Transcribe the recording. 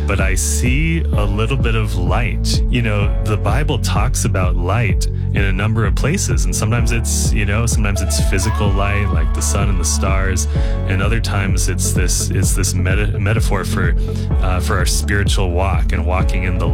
but I see a little bit of light. You know, the Bible talks about light in a number of places, and sometimes it's, you know, sometimes it's physical light like the sun and the stars, and other times it's this metaphor for our spiritual walk and walking in the